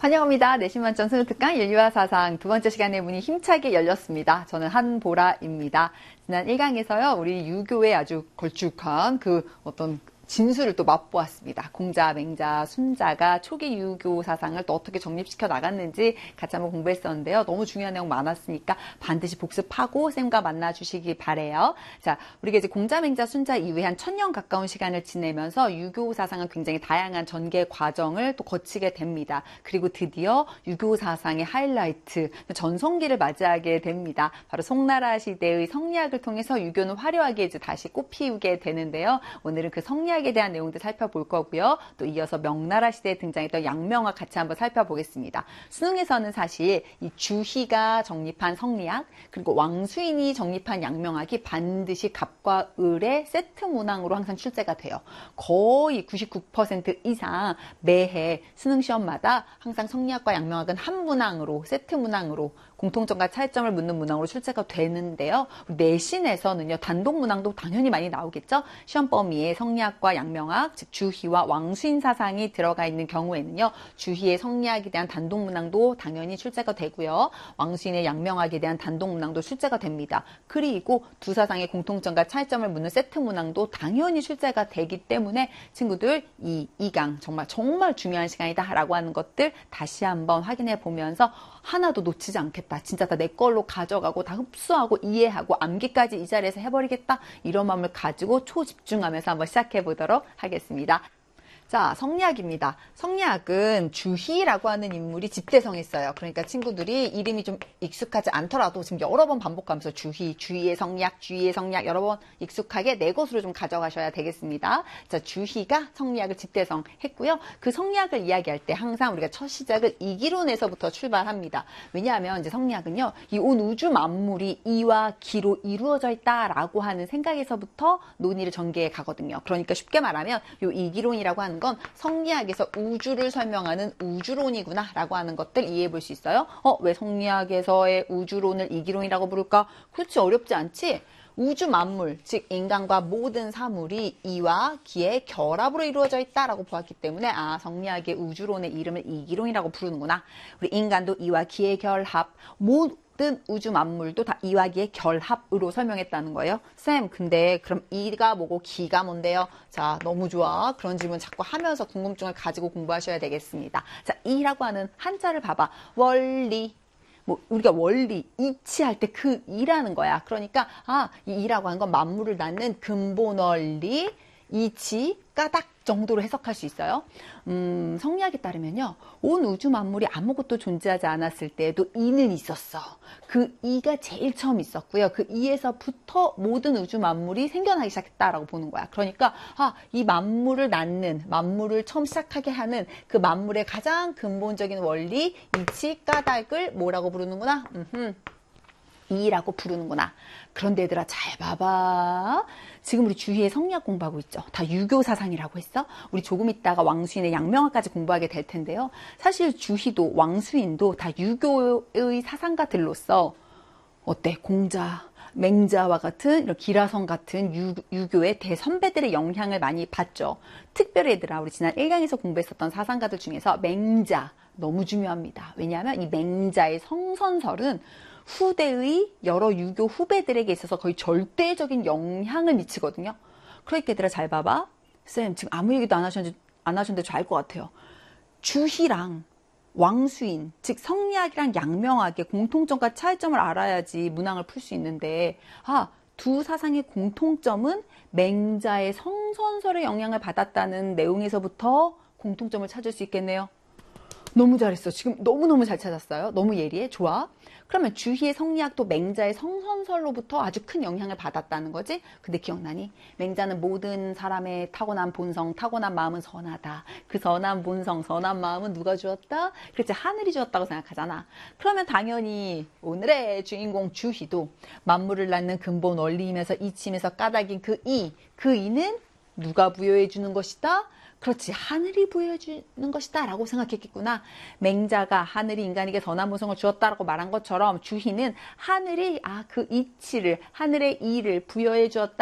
환영합니다. 내신 만점 수능 특강 인류와 사상 두 번째 시간의 문이 힘차게 열렸습니다. 저는 한보라입니다. 지난 1강에서요, 우리 유교의 아주 걸쭉한 그 어떤 진수를 또 맛보았습니다. 공자, 맹자, 순자가 초기 유교 사상을 또 어떻게 정립시켜 나갔는지 같이 한번 공부했었는데요. 너무 중요한 내용 많았으니까 반드시 복습하고 쌤과 만나주시기 바래요. 자, 우리가 이제 공자, 맹자, 순자 이후에 한 1000년 가까운 시간을 지내면서 유교 사상은 굉장히 다양한 전개 과정을 또 거치게 됩니다. 그리고 드디어 유교 사상의 하이라이트, 전성기를 맞이하게 됩니다. 바로 송나라 시대의 성리학을 통해서 유교는 화려하게 이제 다시 꽃피우게 되는데요. 오늘은 그 성리학에 대한 내용들 살펴볼 거고요. 또 이어서 명나라 시대에 등장했던 양명학 같이 한번 살펴보겠습니다. 수능에서는 사실 이 주희가 정립한 성리학 그리고 왕수인이 정립한 양명학이 반드시 갑과 을의 세트 문항으로 항상 출제가 돼요. 거의 99% 이상 매해 수능 시험마다 항상 성리학과 양명학은 한 문항으로 세트 문항으로 공통점과 차이점을 묻는 문항으로 출제가 되는데요. 내신에서는요, 단독 문항도 당연히 많이 나오겠죠. 시험 범위에 성리학과 양명학, 즉 주희와 왕수인 사상이 들어가 있는 경우에는요, 주희의 성리학에 대한 단독 문항도 당연히 출제가 되고요. 왕수인의 양명학에 대한 단독 문항도 출제가 됩니다. 그리고 두 사상의 공통점과 차이점을 묻는 세트 문항도 당연히 출제가 되기 때문에 친구들 이 2강 정말 중요한 시간이다라고 하는 것들 다시 한번 확인해 보면서 하나도 놓치지 않겠다. 진짜 다 내 걸로 가져가고 다 흡수하고 이해하고 암기까지 이 자리에서 해버리겠다. 이런 마음을 가지고 초집중하면서 한번 시작해 보도록 하겠습니다. 자, 성리학입니다. 성리학은 주희라고 하는 인물이 집대성했어요. 그러니까 친구들이 이름이 좀 익숙하지 않더라도 지금 여러 번 반복하면서 주희의 성리학 여러 번 익숙하게 내 것으로 좀 가져가셔야 되겠습니다. 자, 주희가 성리학을 집대성했고요. 그 성리학을 이야기할 때 항상 우리가 첫 시작을 이기론에서부터 출발합니다. 왜냐하면 이제 성리학은요, 이 온 우주 만물이 이와 기로 이루어져 있다라고 하는 생각에서부터 논의를 전개해 가거든요. 그러니까 쉽게 말하면 이 이기론이라고 하는 건 성리학에서 우주를 설명하는 우주론이구나 라고 하는 것들 이해해 볼 수 있어요. 왜 성리학에서의 우주론을 이기론이라고 부를까? 그렇지, 어렵지 않지? 우주 만물, 즉 인간과 모든 사물이 이와 기의 결합으로 이루어져 있다라고 보았기 때문에 성리학의 우주론의 이름을 이기론이라고 부르는구나. 우리 인간도 이와 기의 결합, 모든 우주 만물도 다 이와 기의 결합으로 설명했다는 거예요. 쌤, 근데 그럼 이가 뭐고 기가 뭔데요? 자, 너무 좋아. 그런 질문 자꾸 하면서 궁금증을 가지고 공부하셔야 되겠습니다. 자, 이라고 하는 한자를 봐봐. 원리. 우리가 원리, 이치할 때 그 이라는 거야. 그러니까, 이 이라고 하는 건 만물을 낳는 근본 원리, 이치, 까닭 정도로 해석할 수 있어요. 성리학에 따르면요, 온 우주 만물이 아무것도 존재하지 않았을 때에도 이는 있었어. 그 이가 제일 처음 있었고요. 그 이에서부터 모든 우주 만물이 생겨나기 시작했다라고 보는 거야. 그러니까 이 만물을 낳는, 만물을 처음 시작하게 하는 그 만물의 가장 근본적인 원리, 이치, 까닭을 뭐라고 부르는구나? 이라고 부르는구나. 그런데 얘들아, 잘 봐봐. 지금 우리 주희의 성리학 공부하고 있죠. 다 유교 사상이라고 했어. 우리 조금 있다가 왕수인의 양명학까지 공부하게 될 텐데요. 사실 주희도 왕수인도 다 유교의 사상가들로서 어때? 공자, 맹자와 같은 이런 기라성 같은 유교의 대선배들의 영향을 많이 받죠. 특별히 얘들아, 우리 지난 1강에서 공부했었던 사상가들 중에서 맹자 너무 중요합니다. 왜냐하면 이 맹자의 성선설은 후대의 여러 유교 후배들에게 있어서 거의 절대적인 영향을 미치거든요. 그러니까 얘들아, 잘 봐봐. 쌤, 지금 아무 얘기도 안 하셨는데 저 알 것 같아요. 주희랑 왕수인, 즉 성리학이랑 양명학의 공통점과 차이점을 알아야지 문항을 풀 수 있는데, 두 사상의 공통점은 맹자의 성선설의 영향을 받았다는 내용에서부터 공통점을 찾을 수 있겠네요. 너무 잘했어. 지금 너무너무 잘 찾았어요. 너무 예리해. 좋아. 그러면 주희의 성리학도 맹자의 성선설로부터 아주 큰 영향을 받았다는 거지. 근데 기억나니? 맹자는 모든 사람의 타고난 본성, 타고난 마음은 선하다. 그 선한 본성, 선한 마음은 누가 주었다? 그렇지, 하늘이 주었다고 생각하잖아. 그러면 당연히 오늘의 주인공 주희도 만물을 낳는 근본 원리이면서 이치면서 까닭인 그 이는 누가 부여해 주는 것이다? 그렇지, 하늘이 부여해주는 것이다 라고 생각했겠구나. 맹자가 하늘이 인간에게 선한 본성을 주었다라고 말한 것처럼 주희는 하늘이 그 이치를, 하늘의 이를 부여해 주었다